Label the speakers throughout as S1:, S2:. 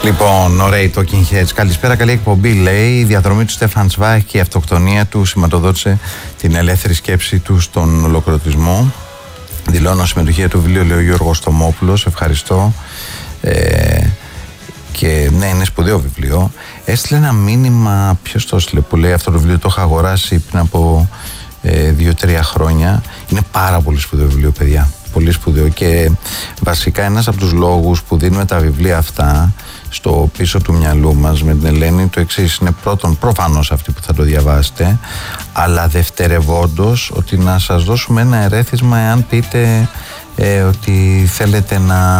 S1: Λοιπόν, ωραίοι Talking Heads. Καλησπέρα, καλή εκπομπή. Λέει η διαδρομή του Στέφαν Zweig και η αυτοκτονία του σηματοδότησε την ελεύθερη σκέψη του στον ολοκληρωτισμό. Δηλώνω συμμετοχή του βιβλίου, λέει ο Γιώργος Τομόπουλος. Ευχαριστώ. Και ναι, είναι σπουδαίο βιβλίο. Έστειλε ένα μήνυμα, ποιος το έστειλε, που λέει αυτό το βιβλίο το είχα αγοράσει πριν από 2-3 χρόνια. Είναι πάρα πολύ σπουδαίο βιβλίο, παιδιά. Πολύ σπουδαίο, και βασικά ένας από τους λόγους που δίνουμε τα βιβλία αυτά στο πίσω του μυαλού μας με την Ελένη το εξής: είναι πρώτον, προφανώς αυτοί που θα το διαβάσετε, αλλά δευτερευόντως ότι να σας δώσουμε ένα ερέθισμα εάν πείτε ότι θέλετε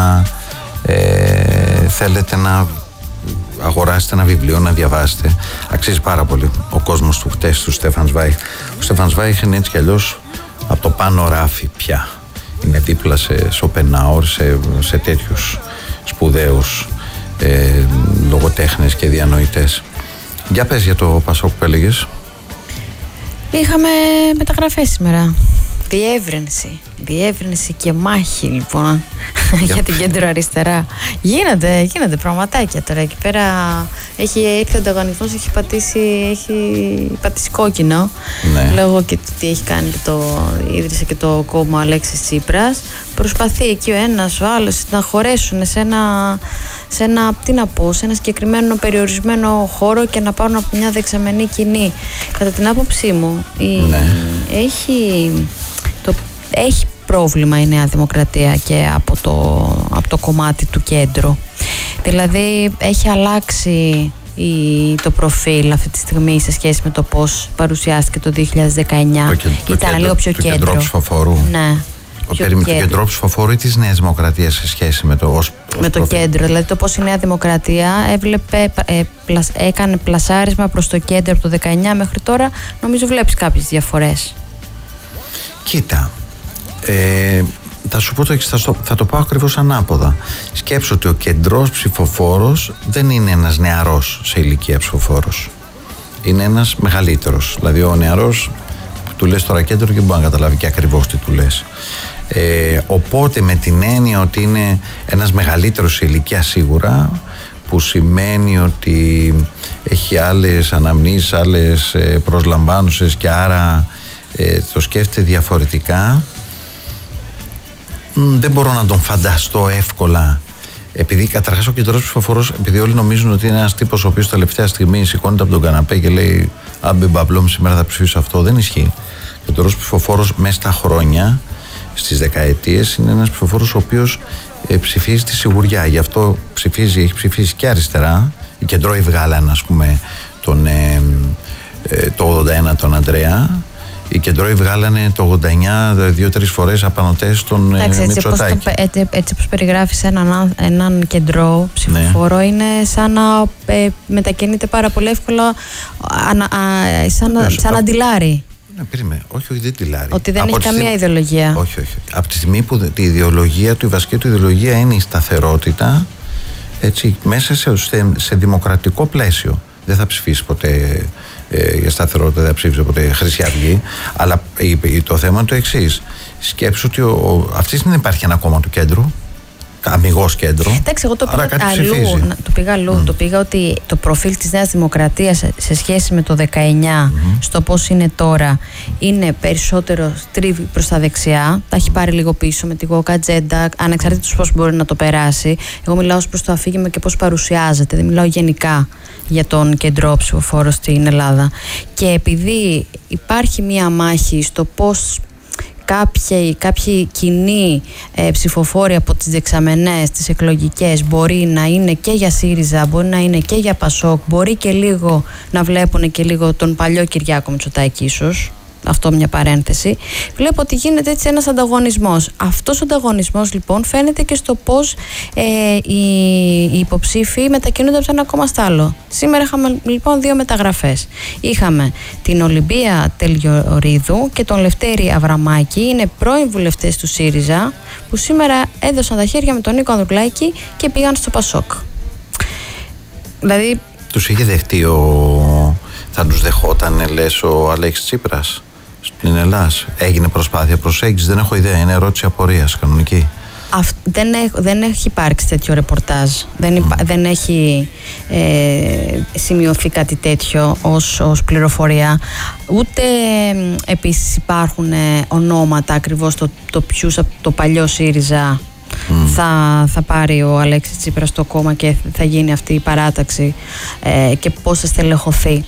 S1: να αγοράσετε ένα βιβλίο, να διαβάσετε. Αξίζει πάρα πολύ ο κόσμος του χτες του Στέφαν Zweig. Ο Στέφαν Zweig είναι έτσι κι αλλιώς από το πάνω ράφι πια. Είναι δίπλα σε Σοπενάουρ, σε τέτοιους σπουδαίους λογοτέχνες και διανοητές. Για πες για το Πασόκ που έλεγες. Είχαμε μεταγραφές σήμερα. Διεύρυνση και μάχη, λοιπόν, για την κέντρο αριστερά. Γίνονται πραγματάκια τώρα εκεί πέρα. Έχει έρθει ο ανταγωνισμός, έχει πατήσει κόκκινο. Ναι. Λόγω και τι έχει κάνει και ίδρυσε και το κόμμα Αλέξης Τσίπρας. Προσπαθεί εκεί ο ένας ο άλλος να χωρέσουν σε ένα συγκεκριμένο περιορισμένο χώρο και να πάρουν από μια δεξαμενή κοινή. Κατά την άποψή μου, έχει πρόβλημα η Νέα Δημοκρατία και από το κομμάτι του κέντρου. Δηλαδή έχει αλλάξει το προφίλ αυτή τη στιγμή σε σχέση με το πώς παρουσιάστηκε το 2019. Ήταν λίγο πιο κέντρο. Κέντρο ψηφοφόρου. Ναι. Περίμενε το κέντρο ψηφοφόρου ή της Νέας Δημοκρατίας σε σχέση με το κέντρο. Δηλαδή το πώς η Νέα Δημοκρατία έκανε πλασάρισμα προς το κέντρο από το 19 μέχρι τώρα. Νομίζω βλέπεις κάποιες διαφορές. Κοίτα, θα σου πω το εξής, θα το πω ακριβώς ανάποδα. Σκέψου ότι ο κεντρός ψηφοφόρος δεν είναι ένας νεαρός σε ηλικία ψηφοφόρος. Είναι ένας μεγαλύτερος. Δηλαδή ο νεαρός που του λες τώρα κέντρο και μπορεί να καταλάβει και ακριβώς τι του λες. Οπότε με την έννοια ότι είναι ένας μεγαλύτερος σε ηλικία σίγουρα, που σημαίνει ότι έχει άλλες αναμνήσεις, άλλες προσλαμβάνουσες και άρα το σκέφτεται διαφορετικά. Δεν μπορώ να τον φανταστώ εύκολα, επειδή καταρχάς ο κεντρός ψηφοφόρος, επειδή όλοι νομίζουν ότι είναι ένας τύπος ο οποίος τελευταία στιγμή σηκώνεται από τον καναπέ και λέει «Άμπε μπαμπλόμ, σήμερα θα ψηφίσω αυτό». Δεν ισχύει. Ο κεντρός ψηφοφόρος μέσα στα χρόνια, στις δεκαετίες, είναι ένας ψηφοφόρος ο οποίος ψηφίζει τη σιγουριά. Γι' αυτό έχει ψηφίσει και αριστερά. Οι κεντρώοι βγάλαν, ας πούμε, το 81 τον Αντρέα. Οι κεντρώοι βγάλανε το 89 2-3 φορές απανωτές στον Μητσοτάκη. Έτσι όπως περιγράφεις έναν κεντρό ψηφοφόρο, ναι, είναι σαν να μετακινείται πάρα πολύ εύκολα, σαν αντιλάρι. Ναι, περίμενε. Όχι, δεν τυλάρει. Ότι δεν έχει καμία ιδεολογία. Όχι. Από τη στιγμή που η ιδεολογία του, η βασική του ιδεολογία είναι η σταθερότητα, έτσι, μέσα σε δημοκρατικό πλαίσιο. Δεν θα ψηφίσει ποτέ για σταθερότητα, δεν θα ψήφισε ποτέ Χρυσή Αυγή. Αλλά το θέμα είναι το εξής. Σκέψου ότι αυτή δεν υπάρχει ένα κόμμα του κέντρου, αμιγώς κέντρο. Εντάξει, εγώ το πήγα αλλού. Το πήγα ότι το προφίλ της Νέας Δημοκρατίας σε σχέση με το 19, στο πώς είναι τώρα, είναι περισσότερο στρίβει προς τα δεξιά. Τα έχει πάρει λίγο πίσω με τη γόκα ατζέντα, ανεξαρτήτως πώς μπορεί να το περάσει. Εγώ μιλάω προς το αφήγημα και πώς παρουσιάζεται. Δεν μιλάω γενικά για τον κεντρό ψηφοφόρο στην Ελλάδα. Και επειδή υπάρχει μία μάχη στο πώς κάποιοι κοινοί ψηφοφόροι από τις δεξαμενές, τις εκλογικές, μπορεί να είναι και για ΣΥΡΙΖΑ, μπορεί να είναι και για ΠΑΣΟΚ, μπορεί και λίγο να βλέπουν και λίγο τον παλιό Κυριάκο Μητσοτάκη ίσως. Αυτό μια παρένθεση. Βλέπω ότι γίνεται έτσι ένας ανταγωνισμός. Αυτός ο ανταγωνισμός λοιπόν φαίνεται και στο πώς οι υποψήφοι μετακινούνται από το ένα κόμμα στο άλλο. Σήμερα είχαμε λοιπόν 2 μεταγραφές. Είχαμε την Ολυμπία Τελειορίδου και τον Λευτέρη Αβραμάκη. Είναι πρώην βουλευτές του ΣΥΡΙΖΑ που σήμερα έδωσαν τα χέρια με τον Νίκο Ανδρουλάκη και πήγαν στο ΠΑΣΟΚ. Δηλαδή τους είχε δεχτεί θα τους δεχόταν, λες, ο Αλέξης Τσίπρας στην Ελλάδα? Έγινε προσπάθεια προσέγγισης? Δεν έχω ιδέα, είναι ερώτηση απορίας κανονική.
S2: Δεν έχει υπάρξει τέτοιο ρεπορτάζ. Δεν έχει σημειωθεί κάτι τέτοιο ως πληροφορία. Ούτε επίσης υπάρχουν ονόματα ακριβώς το ποιους από το παλιό ΣΥΡΙΖΑ θα πάρει ο Αλέξης Τσίπρας στο κόμμα και θα γίνει αυτή η παράταξη και πώς θα στελεχωθεί.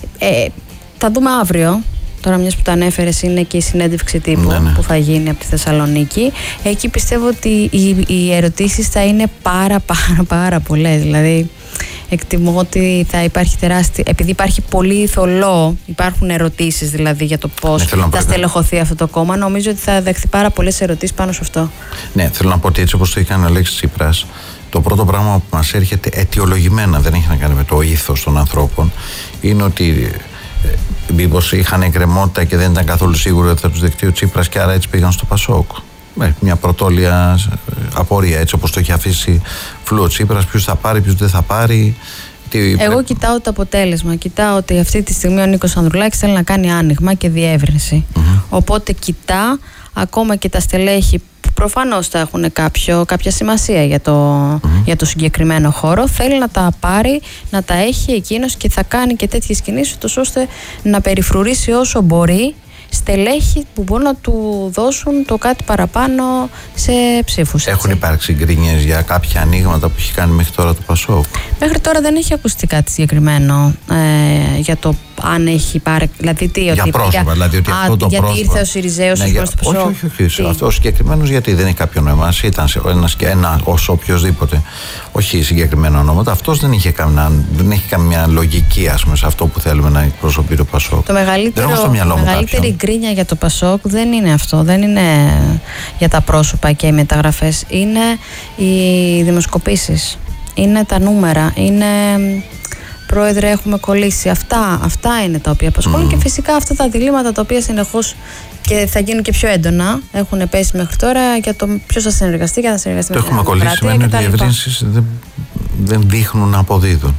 S2: Θα δούμε αύριο. Τώρα, μιας που το ανέφερες, είναι και η συνέντευξη τύπου που θα γίνει από τη Θεσσαλονίκη. Εκεί πιστεύω ότι οι ερωτήσεις θα είναι πάρα πολλές. Δηλαδή, εκτιμώ ότι θα υπάρχει τεράστια. Επειδή υπάρχει πολύ θολό, υπάρχουν ερωτήσεις δηλαδή για το πώς θα στελεχωθεί αυτό το κόμμα. Νομίζω ότι θα δεχθεί πάρα πολλές ερωτήσεις πάνω σε αυτό.
S1: Ναι, θέλω να πω ότι έτσι όπως το είχε κάνει ο Αλέξης Τσίπρας, το πρώτο πράγμα που μας έρχεται αιτιολογημένα, δεν έχει να κάνει με το ήθος των ανθρώπων, είναι ότι μήπως είχαν εκκρεμότητα και δεν ήταν καθόλου σίγουροι ότι θα τους δεχτεί ο Τσίπρας και άρα έτσι πήγαν στο Πασόκ. Μια πρωτόλια απορία, έτσι όπως το έχει αφήσει φλού ο Τσίπρας, ποιος θα πάρει, ποιος δεν θα πάρει.
S2: Εγώ κοιτάω το αποτέλεσμα. Κοιτάω ότι αυτή τη στιγμή ο Νίκος Ανδρουλάκης θέλει να κάνει άνοιγμα και διεύρυνση. Οπότε κοιτά ακόμα και τα στελέχη που προφανώς θα έχουν κάποια σημασία για το συγκεκριμένο χώρο. Θέλει να τα πάρει, να τα έχει εκείνος και θα κάνει και τέτοιες κινήσεις ώστε να περιφρουρήσει όσο μπορεί στελέχη που μπορούν να του δώσουν το κάτι παραπάνω σε ψήφους.
S1: Έχουν υπάρξει γκρίνιες για κάποια ανοίγματα που έχει κάνει μέχρι τώρα το Πασόκ?
S2: Μέχρι τώρα δεν έχει ακουστεί κάτι συγκεκριμένο για το αν έχει πάρει. Δηλαδή,
S1: για πρόσωπα, δηλαδή ότι αυτό το
S2: γιατί
S1: πρόσωπο.
S2: Ήρθε ο Σιριζέος προς το Πασόκ.
S1: Όχι. Αυτό ο συγκεκριμένος γιατί δεν έχει κάποιο νόημα. Ήταν ένα ως οποιοδήποτε. Όχι συγκεκριμένα ονόματα. Αυτός δεν έχει καμιά λογική, ας πούμε, σε αυτό που θέλουμε να εκπροσωπεί το Πασόκ.
S2: Η μεγαλύτερη γκρίνια για το Πασόκ δεν είναι αυτό. Δεν είναι για τα πρόσωπα και οι μεταγραφές. Είναι οι δημοσκοπήσεις. Είναι τα νούμερα. Είναι. Πρόεδρε, έχουμε κολλήσει. Αυτά είναι τα οποία απασχολούν και φυσικά αυτά τα διλήμματα τα οποία συνεχώς και θα γίνουν και πιο έντονα έχουν πέσει μέχρι τώρα για το ποιος θα συνεργαστεί και θα συνεργαστεί με
S1: την Δημοκρατία. Το έχουμε κολλήσει, σημαίνει ότι οι διευρύνσεις δεν δείχνουν να αποδίδουν.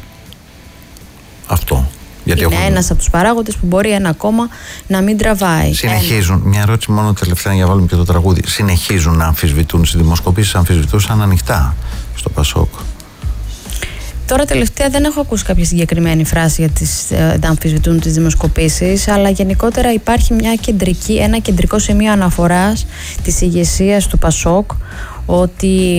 S1: Αυτό. Γιατί
S2: είναι ένας από τους παράγοντες που μπορεί ένα κόμμα να μην τραβάει.
S1: Συνεχίζουν. Μια ερώτηση μόνο τελευταία για να βάλουμε και το τραγούδι. Συνεχίζουν να αμφισβητούν στις δημοσκοπήσεις, αμφισβητούσαν ανοιχτά στο Πασόκ?
S2: Τώρα τελευταία δεν έχω ακούσει κάποια συγκεκριμένη φράση για να αμφισβητούν τις δημοσκοπήσεις, αλλά γενικότερα υπάρχει ένα κεντρικό σημείο αναφοράς της ηγεσίας του Πασόκ ότι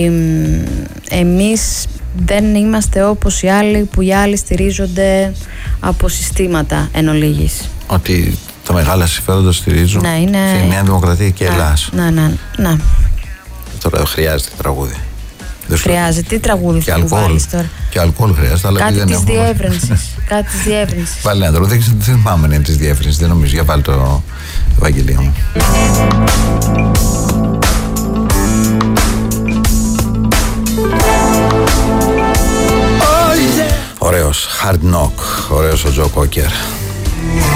S2: εμείς δεν είμαστε όπως οι άλλοι, που οι άλλοι στηρίζονται από συστήματα εν ολίγης.
S1: Ότι τα μεγάλα συμφέροντα στηρίζουν τη Νέα Δημοκρατία και η Ελλάς.
S2: Ναι.
S1: Τώρα χρειάζεται τραγούδι.
S2: Χρειάζεται. Τι τραγούδι θα του βάλεις τώρα?
S1: Και αλκοόλ χρειάζεται, αλλά
S2: κάτι της διεύρυνσης. Κάτι της διεύρυνσης.
S1: Βάλει ένα τραγούδι, δεν θυμάμαι αν είναι της διεύρυνσης, δεν νομίζω. Για βάλει το Ευαγγελία μου. Ωραίος, hard knock, ωραίος ο Τζο Κόκερ.